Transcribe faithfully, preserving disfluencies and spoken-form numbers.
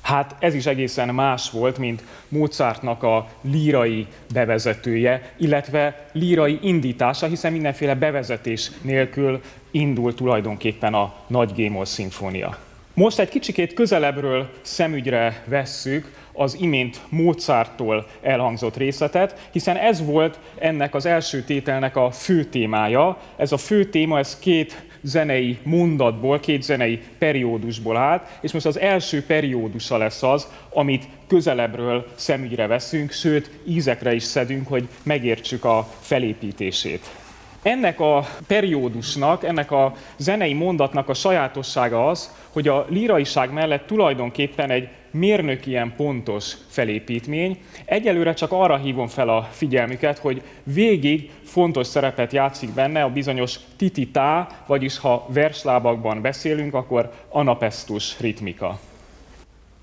Hát ez is egészen más volt, mint Mozartnak a lírai bevezetője, illetve lírai indítása, hiszen mindenféle bevezetés nélkül indul tulajdonképpen a Nagy G-moll szimfónia. Most egy kicsikét közelebbről szemügyre vesszük az imént Mozarttól elhangzott részletet, hiszen ez volt ennek az első tételnek a fő témája. Ez a fő téma, ez két zenei mondatból, két zenei periódusból állt, és most az első periódusa lesz az, amit közelebbről szemügyre veszünk, sőt, ízekre is szedünk, hogy megértsük a felépítését. Ennek a periódusnak, ennek a zenei mondatnak a sajátossága az, hogy a líraiság mellett tulajdonképpen egy mérnök ilyen pontos felépítmény. Egyelőre csak arra hívom fel a figyelmüket, hogy végig fontos szerepet játszik benne a bizonyos tititá, vagyis ha verslábakban beszélünk, akkor anapesztus ritmika.